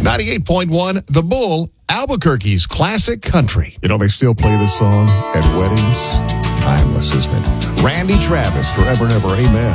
98.1 The Bull, Albuquerque's classic country. You know, they still play this song at weddings. Timeless, isn't it? Randy Travis, Forever and Ever, amen.